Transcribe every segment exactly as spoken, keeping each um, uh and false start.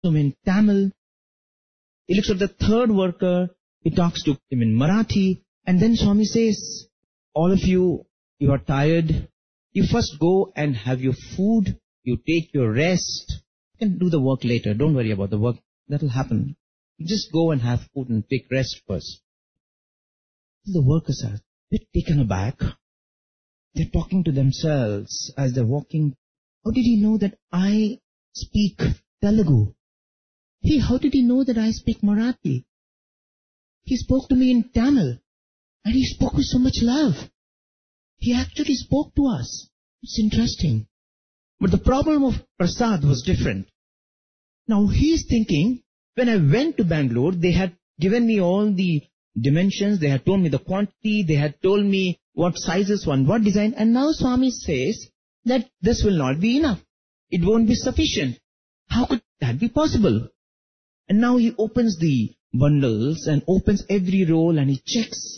to him in Tamil. He looks at the third worker. He talks to him in Marathi. And then Swami says, all of you, you are tired. You first go and have your food. You take your rest. You can do the work later. Don't worry about the work. That will happen. You just go and have food and take rest first. The workers are a bit taken aback. They're talking to themselves as they're walking. How did he know that I speak Telugu? Hey, how did he know that I speak Marathi? He spoke to me in Tamil. And he spoke with so much love. He actually spoke to us. It's interesting. But the problem of Prasad was different. Now he's thinking, when I went to Bangalore, they had given me all the dimensions, they had told me the quantity, they had told me what sizes, one what design, and now Swami says that this will not be enough. It won't be sufficient. How could that be possible? And now he opens the bundles and opens every roll and he checks.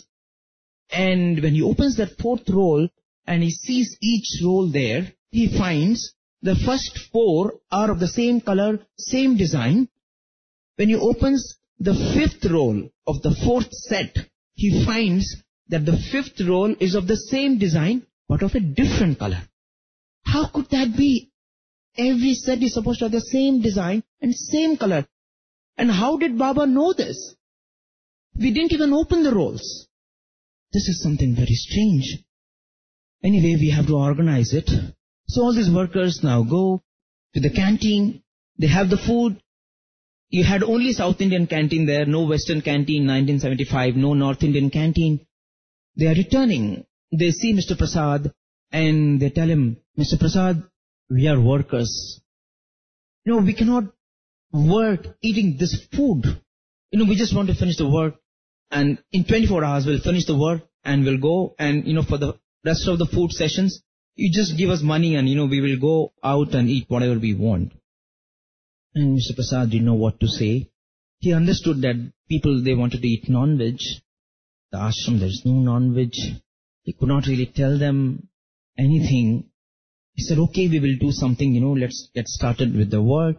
And when he opens that fourth roll and he sees each roll there, he finds the first four are of the same color, same design. When he opens the fifth roll of the fourth set, he finds that the fifth roll is of the same design, but of a different color. How could that be? Every set is supposed to have the same design and same color. And how did Baba know this? We didn't even open the rolls. This is something very strange. Anyway, we have to organize it. So all these workers now go to the canteen. They have the food. You had only South Indian canteen there, no Western canteen, nineteen seventy-five, no North Indian canteen. They are returning. They see Mister Prasad and they tell him, Mister Prasad, we are workers. You know, we cannot work eating this food. You know, we just want to finish the work. And in twenty-four hours, we'll finish the work and we'll go. And, you know, for the rest of the food sessions, you just give us money and, you know, we will go out and eat whatever we want. And Mister Prasad didn't know what to say. He understood that people, they wanted to eat non-veg. The ashram, there's no non-veg. He could not really tell them anything. He said, okay, we will do something, you know, let's get started with the work.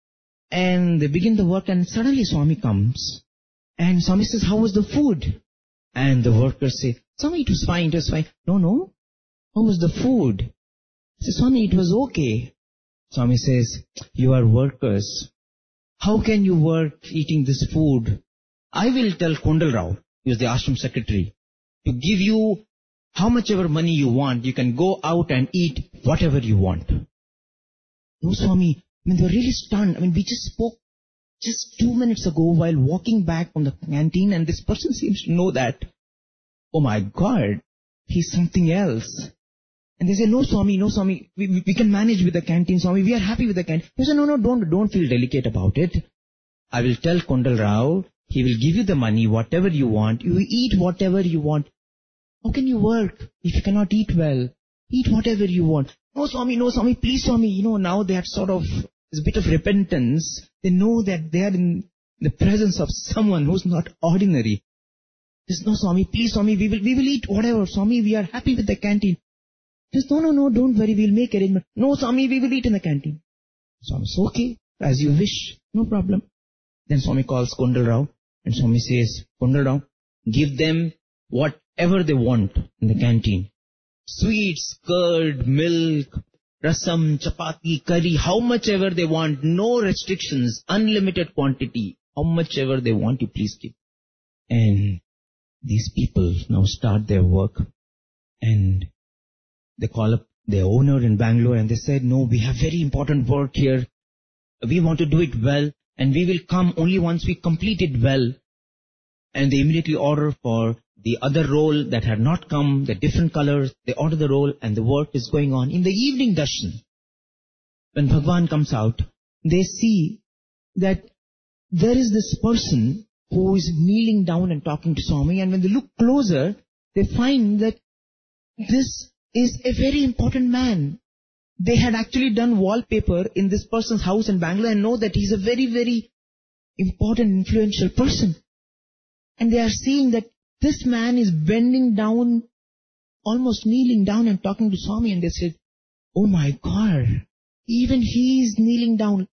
And they begin the work and suddenly Swami comes. And Swami says, how was the food? And the workers say, Swami, it was fine, it was fine. No, no. How was the food? He says, Swami, it was okay. Swami says, you are workers. How can you work eating this food? I will tell Kondal Rao, he was the ashram secretary, to give you how much ever money you want. You can go out and eat whatever you want. No, Swami, I mean, they were really stunned. I mean, we just spoke just two minutes ago while walking back from the canteen, and this person seems to know that, oh my God, he's something else. And they say, no, Swami, no, Swami, we, we can manage with the canteen, Swami, we are happy with the canteen. He said, no, no, don't, don't feel delicate about it. I will tell Kondal Rao, he will give you the money, whatever you want. You eat whatever you want. How can you work if you cannot eat well? Eat whatever you want. No, Swami, no, Swami, please, Swami. You know, now they had sort of this bit of repentance. They know that they are in the presence of someone who's not ordinary. There's no, Swami, please, Swami, we will, we will eat whatever. Swami, we are happy with the canteen. Just, no, no, no, don't worry, we'll make arrangement. No, Swami, we will eat in the canteen. Swami says, okay, as you wish, no problem. Then Swami calls Kondal Rao, and Swami says, Kondal Rao, give them whatever they want in the canteen. Sweets, curd, milk, rasam, chapati, curry, how much ever they want, no restrictions, unlimited quantity, how much ever they want, you please give. And these people now start their work, and they call up their owner in Bangalore and they said, no, we have very important work here. We want to do it well and we will come only once we complete it well. And they immediately order for the other roll that had not come, the different colors. They order the roll and the work is going on. In the evening darshan, when Bhagwan comes out, they see that there is this person who is kneeling down and talking to Swami. And when they look closer, they find that this is a very important man. They had actually done wallpaper in this person's house in Bangalore and know that he's a very, very important, influential person. And they are seeing that this man is bending down, almost kneeling down and talking to Swami. And they said, oh my God, even he is kneeling down.